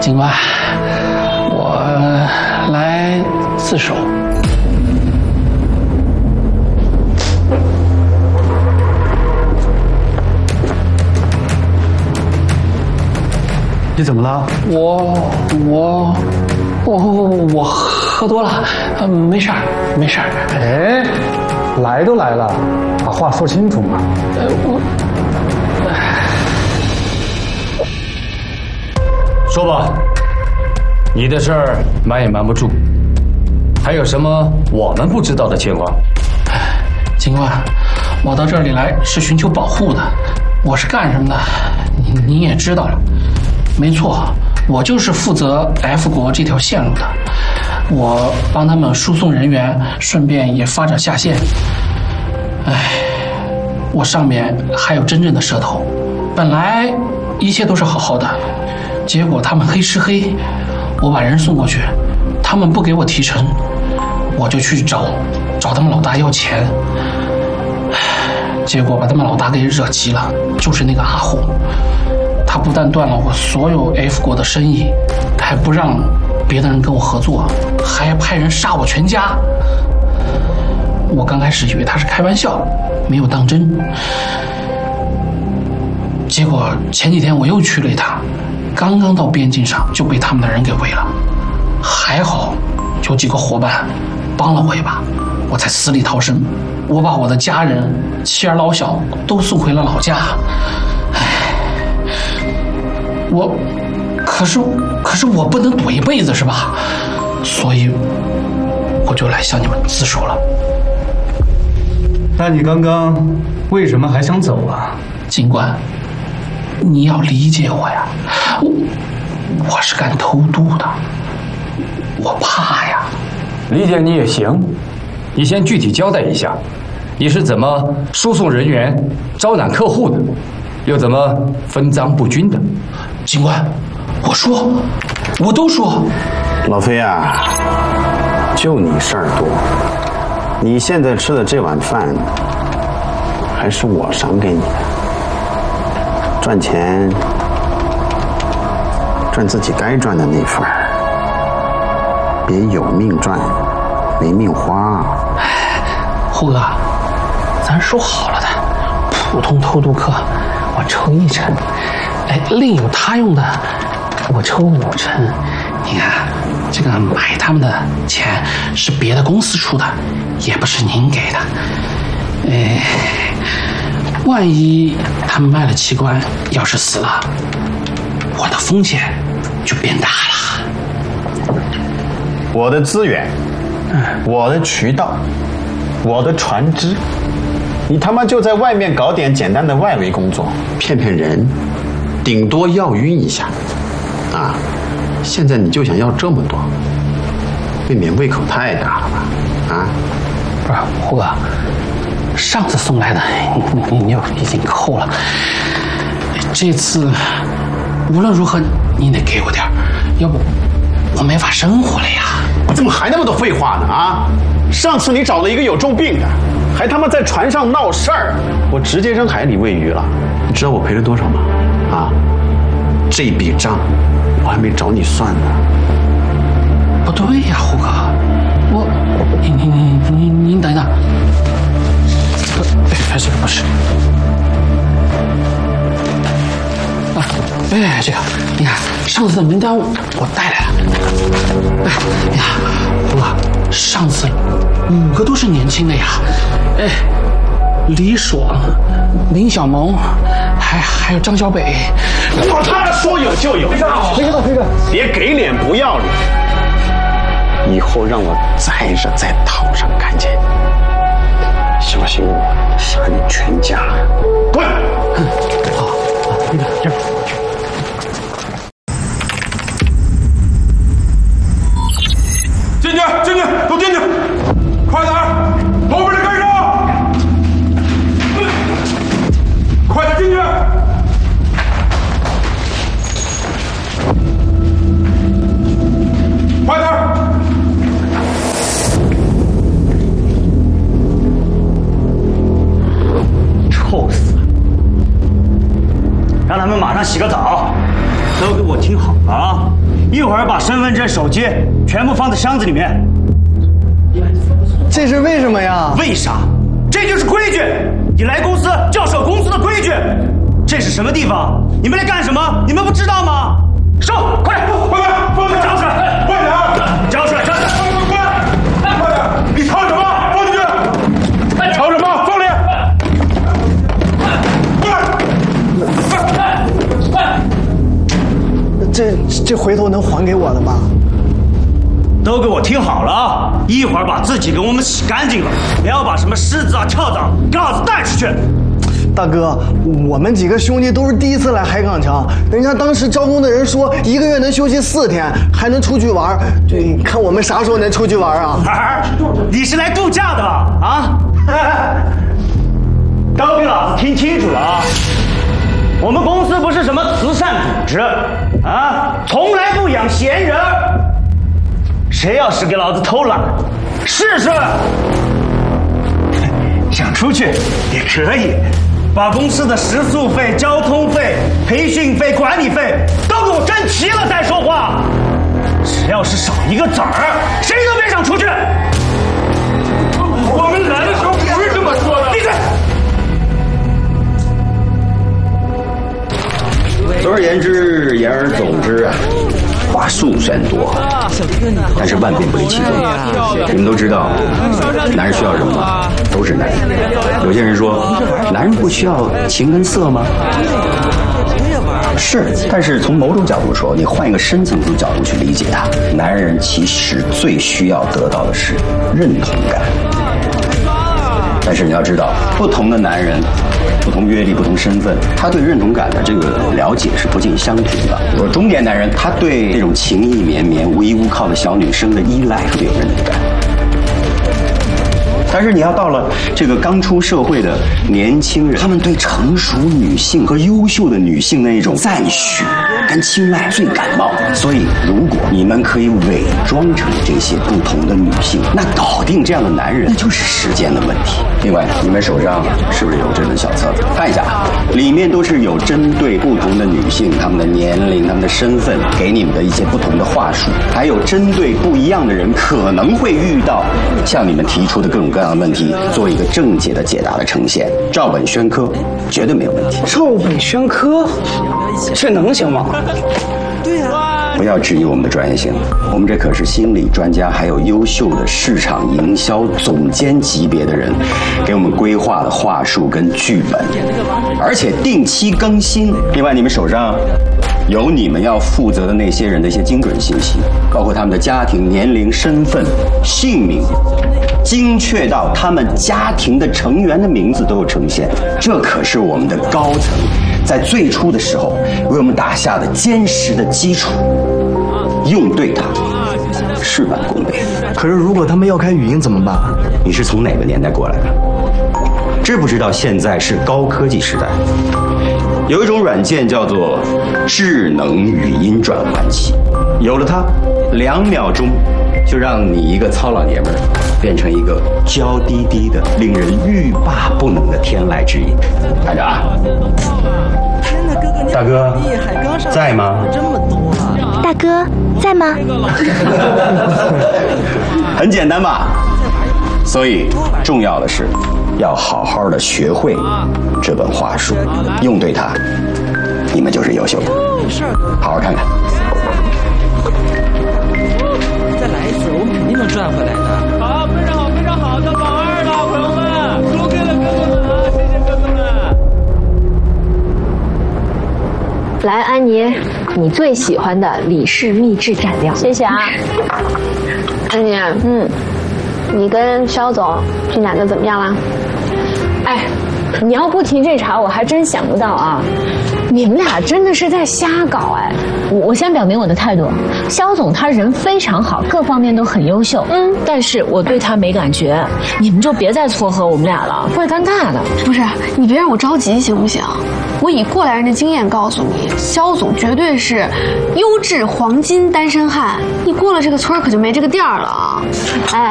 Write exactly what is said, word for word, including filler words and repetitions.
警官，我来自首。 你怎么了？ 我我我我喝多了，呃，没事儿，没事儿。 哎，来都来了，把话说清楚嘛。 呃，我。 说吧，你的事儿瞒也瞒不住，还有什么我们不知道的情况？ 警官，我到这里来是寻求保护的，我是干什么的，你你也知道了。没错，我就是负责 F 国这条线路的，我帮他们输送人员，顺便也发展下线。哎，我上面还有真正的蛇头，本来一切都是好好的。结果他们黑吃黑，我把人送过去，他们不给我提成，我就去找找他们老大要钱，结果把他们老大给惹急了，就是那个阿虎，他不但断了我所有 F 国的生意，还不让别的人跟我合作，还派人杀我全家。我刚开始以为他是开玩笑，没有当真，结果前几天我又去了一趟。刚刚到边境上就被他们的人给围了，还好有几个伙伴帮了我一把，我才死里逃生。我把我的家人妻儿老小都送回了老家。唉，我可是可是我不能躲一辈子是吧？所以我就来向你们自首了。 那你刚刚为什么还想走啊？ 警官，你要理解我呀，我我是干偷渡的，我怕呀。 理解你也行，你先具体交代一下，你是怎么输送人员、招揽客户的，又怎么分赃不均的？ 警官，我说，我都说。 老飞啊，就你事儿多，你现在吃的这碗饭，还是我赏给你的。赚钱，赚自己该赚的那份儿，别有命赚，没命花。 胡哥，咱说好了的，普通偷渡客我抽一成，哎，另有他用的我抽五成。你看，这个买他们的钱是别的公司出的，也不是您给的。哎。万一他们卖了器官，要是死了，我的风险就变大了。 我的资源，我的渠道，我的船只，你他妈就在外面搞点简单的外围工作，骗骗人，顶多要晕一下，啊！现在你就想要这么多，未免胃口太大了吧？啊！ 不是，胡哥。上次送来的你你你就已经扣了，这次无论如何你得给我点，要不我没法生活了呀。 你怎么还那么多废话呢？啊！上次你找了一个有重病的，还他妈在船上闹事儿，我直接扔海里喂鱼了。你知道我赔了多少吗？啊！这笔账我还没找你算呢。 不对呀，胡哥，我你你你你你等等。哎，这个不是啊！哎，这个你看，上次的名单我带来了。哎，你看，胡哥，上次五个都是年轻的呀。哎，李爽、林小萌，还还有张小北。 我他说有就有， 飞哥，飞哥， 别给脸不要脸，以后让我再着在岛上看见你。小心我杀你全家！滚！ 好，那个这。 进去，进去，都进去！快点，后边的跟上！快点进去！快点！ 臭死了！让他们马上洗个澡，都给我听好了啊！ 一会儿把身份证、手机全部放在箱子里面。 这是为什么呀？ 为啥？这就是规矩。你来公司就要守公司的规矩。这是什么地方？你们来干什么？你们不知道吗？收，快点，快点，放下，交出来，快点，交出来，交出来，快快快点！你吵什么？放进去！吵什么？放里！ 这这回头能还给我的吗？ 都给我听好了啊！一会儿把自己给我们洗干净了，不要把什么虱子啊、跳蚤给老子带出去。 大哥，我们几个兄弟都是第一次来海港城，人家当时招工的人说一个月能休息四天，还能出去玩。对，看我们啥时候能出去玩啊？ 儿，你是来度假的吧？啊？都给老子听清楚了啊！我们公司不是什么慈善组织啊，从来不养闲人。谁要是给老子偷懒，试试。想出去也可以，把公司的食宿费、交通费、培训费、管理费都给我挣齐了再说话。只要是少一个子儿，谁都别想出去。我们来的时候不是这么说的。闭嘴！ 总而言之，言而总之啊，话术虽然多，但是万变不离其宗。你们都知道，男人需要什么吗？都是男人。有些人说，男人不需要情跟色吗？是，但是从某种角度说，你换一个深层次角度去理解它，男人其实最需要得到的是认同感。但是你要知道，不同的男人。不同阅历、不同身份，他对认同感的这个了解是不尽相同的。比如说中年男人，他对这种情意绵绵、无依无靠的小女生的依赖特别有认同感。但是你要到了这个刚出社会的年轻人，他们对成熟女性和优秀的女性的那种赞许跟青睐最感冒。所以，如果你们可以伪装成这些不同的女性，那搞定这样的男人，那就是时间的问题。另外，你们手上是不是有这本小册子？看一下，里面都是有针对不同的女性、她们的年龄、她们的身份，给你们的一些不同的话术，还有针对不一样的人可能会遇到像你们提出的各种各样的问题，做一个正解的解答的呈现，照本宣科，绝对没有问题。 照本宣科，这能行吗？ 对呀、啊，不要质疑我们的专业性，我们这可是心理专家，还有优秀的市场营销总监级别的人，给我们规划的话术跟剧本，而且定期更新。另外，你们手上有你们要负责的那些人的一些精准信息，包括他们的家庭、年龄、身份、姓名，精确到他们家庭的成员的名字都有呈现。这可是我们的高层在最初的时候为我们打下的坚实的基础，用对它，事半功倍。 可是如果他们要开语音怎么办？ 你是从哪个年代过来的？知不知道现在是高科技时代？有一种软件叫做智能语音转换器，有了它，两秒钟就让你一个糙老爷们儿变成一个娇滴滴的、令人欲罢不能的天籁之音。看着啊！大哥，在吗？ 大哥，在吗？ 很简单吧？所以重要的是要好好的学会这本话术，用对它，你们就是优秀的。好好看看。 再来一次，我们肯定能赚回来的。好，非常好，非常好，到榜二了，朋友们，输给了哥哥们啊，谢谢哥哥们。 来，安妮，你最喜欢的李氏秘制蘸料。 谢谢啊， 安妮，嗯，你跟肖总这两个怎么样了？ 哎，你要不提这茬，我还真想不到啊。你们俩真的是在瞎搞哎！我我先表明我的态度，肖总他人非常好，各方面都很优秀，嗯，但是我对他没感觉。你们就别再撮合我们俩了，怪尴尬的。 不是，你别让我着急行不行？我以过来人的经验告诉你，肖总绝对是优质黄金单身汉，你过了这个村可就没这个店了啊！ 哎